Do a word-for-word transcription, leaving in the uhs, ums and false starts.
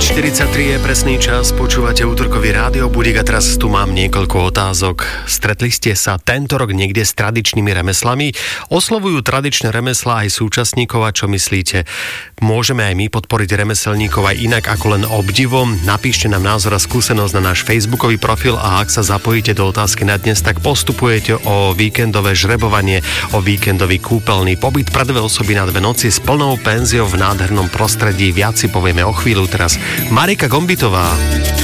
štyridsaťtri je presný čas, počúvate útorkový rádio budík a teraz tu mám niekoľko otázok. Stretli ste sa tento rok niekde s tradičnými remeslami? Oslovujú tradičné remeslá aj súčasníkov a čo myslíte? Môžeme aj my podporiť remeselníkov aj inak ako len obdivom? Napíšte nám názor a skúsenosť na náš facebookový profil a ak sa zapojíte do otázky na dnes, tak postupujete o víkendové žrebovanie, o víkendový kúpeľný pobyt pre dve osoby na dve noci s plnou penziou v nádhernom prostredí. Viac si povieme o chvíľu teraz. Marika Gombitová.